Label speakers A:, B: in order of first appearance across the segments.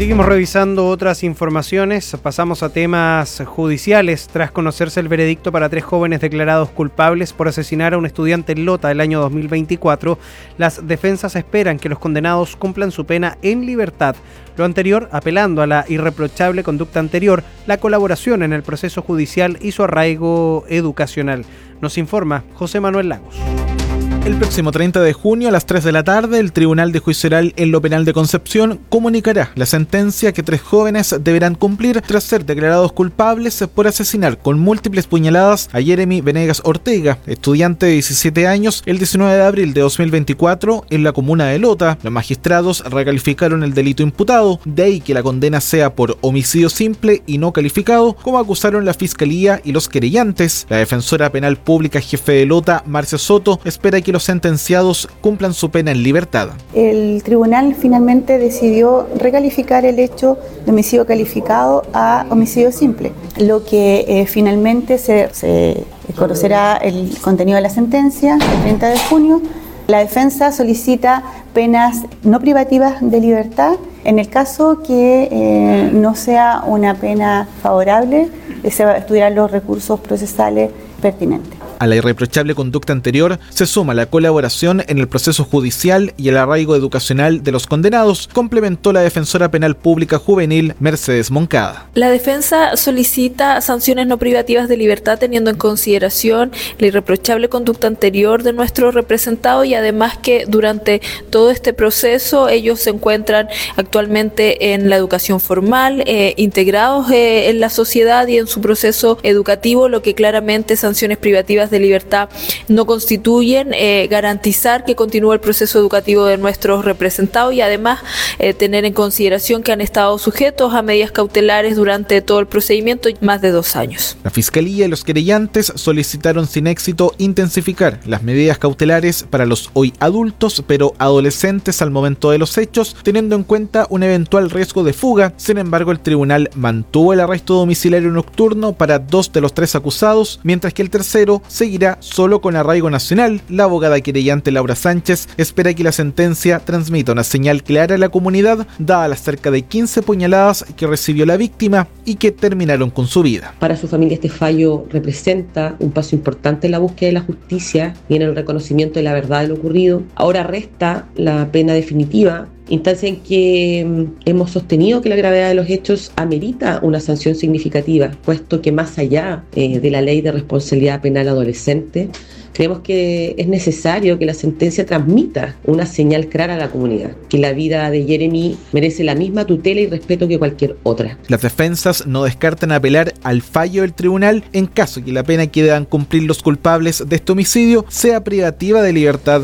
A: Seguimos revisando otras informaciones, pasamos a temas judiciales. Tras conocerse el veredicto para 3 jóvenes declarados culpables por asesinar a un estudiante en Lota el año 2024, las defensas esperan que los condenados cumplan su pena en libertad. Lo anterior apelando a la irreprochable conducta anterior, la colaboración en el proceso judicial y su arraigo educacional. Nos informa José Manuel Lagos.
B: El próximo 30 de junio a las 3 de la tarde, el Tribunal de Juicio Oral en lo Penal de Concepción comunicará la sentencia que 3 jóvenes deberán cumplir tras ser declarados culpables por asesinar con múltiples puñaladas a Jeremy Venegas Ortega, estudiante de 17 años, el 19 de abril de 2024 en la comuna de Lota. Los magistrados recalificaron el delito imputado, de ahí que la condena sea por homicidio simple y no calificado, como acusaron la Fiscalía y los querellantes. La defensora penal pública jefe de Lota, Marcia Soto, espera que los sentenciados cumplan su pena en libertad.
C: El tribunal finalmente decidió recalificar el hecho de homicidio calificado a homicidio simple, lo que finalmente se conocerá el contenido de la sentencia el 30 de junio. La defensa solicita penas no privativas de libertad. En el caso que no sea una pena favorable, se estudiarán los recursos procesales pertinentes.
B: A la irreprochable conducta anterior se suma la colaboración en el proceso judicial y el arraigo educacional de los condenados, complementó la defensora penal pública juvenil Mercedes Moncada.
D: La defensa solicita sanciones no privativas de libertad teniendo en consideración la irreprochable conducta anterior de nuestro representado y además que durante todo este proceso ellos se encuentran actualmente en la educación formal, integrados en la sociedad y en su proceso educativo, lo que claramente sanciones privativas de libertad no constituyen, garantizar que continúe el proceso educativo de nuestros representados y además tener en consideración que han estado sujetos a medidas cautelares durante todo el procedimiento más de 2 años.
B: La Fiscalía y los querellantes solicitaron sin éxito intensificar las medidas cautelares para los hoy adultos pero adolescentes al momento de los hechos, teniendo en cuenta un eventual riesgo de fuga. Sin embargo, el tribunal mantuvo el arresto domiciliario nocturno para 2 de los 3 acusados, mientras que el tercero seguirá solo con arraigo nacional. La abogada querellante Laura Sánchez espera que la sentencia transmita una señal clara a la comunidad, dada las cerca de 15 puñaladas que recibió la víctima y que terminaron con su vida.
E: Para su familia este fallo representa un paso importante en la búsqueda de la justicia y en el reconocimiento de la verdad de lo ocurrido. Ahora resta la pena definitiva, instancia en que hemos sostenido que la gravedad de los hechos amerita una sanción significativa, puesto que más allá de la ley de responsabilidad penal adolescente, creemos que es necesario que la sentencia transmita una señal clara a la comunidad, que la vida de Jeremy merece la misma tutela y respeto que cualquier otra.
B: Las defensas no descartan apelar al fallo del tribunal en caso que la pena que deban cumplir los culpables de este homicidio sea privativa de libertad.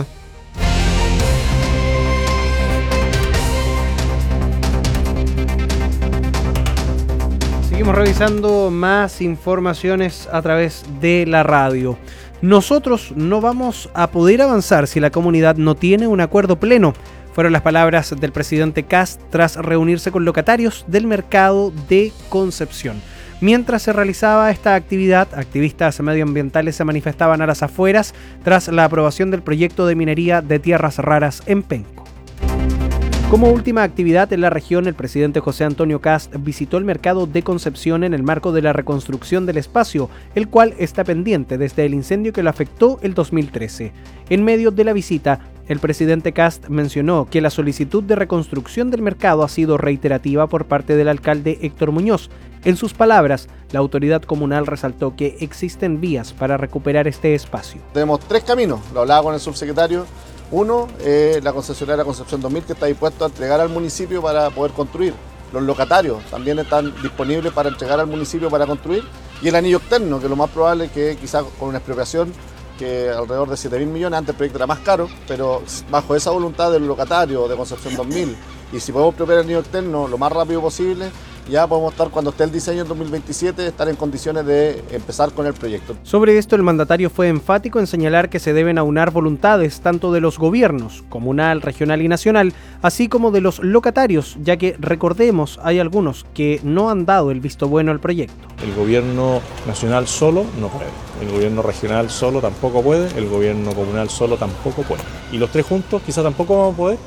A: Seguimos revisando más informaciones a través de la radio. Nosotros no vamos a poder avanzar si la comunidad no tiene un acuerdo pleno. Fueron las palabras del presidente Kast tras reunirse con locatarios del mercado de Concepción. Mientras se realizaba esta actividad, activistas medioambientales se manifestaban a las afueras tras la aprobación del proyecto de minería de tierras raras en Penco. Como última actividad en la región, el presidente José Antonio Kast visitó el mercado de Concepción en el marco de la reconstrucción del espacio, el cual está pendiente desde el incendio que lo afectó el 2013. En medio de la visita, el presidente Kast mencionó que la solicitud de reconstrucción del mercado ha sido reiterativa por parte del alcalde Héctor Muñoz. En sus palabras, la autoridad comunal resaltó que existen vías para recuperar este espacio.
F: Tenemos 3 caminos, lo hablaba con el subsecretario. Uno, la concesionaria Concepción 2000, que está dispuesto a entregar al municipio para poder construir. Los locatarios también están disponibles para entregar al municipio para construir. Y el anillo externo, que lo más probable es que quizás con una expropiación que alrededor de 7.000 millones, antes el proyecto era más caro, pero bajo esa voluntad del locatario de Concepción 2000, y si podemos expropiar el anillo externo lo más rápido posible, ya podemos estar, cuando esté el diseño en 2027, estar en condiciones de empezar con el proyecto.
A: Sobre esto, el mandatario fue enfático en señalar que se deben aunar voluntades tanto de los gobiernos, comunal, regional y nacional, así como de los locatarios, ya que, recordemos, hay algunos que no han dado el visto bueno al proyecto.
G: El gobierno nacional solo no puede, el gobierno regional solo tampoco puede, el gobierno comunal solo tampoco puede. Y los 3 juntos quizá tampoco vamos a poder,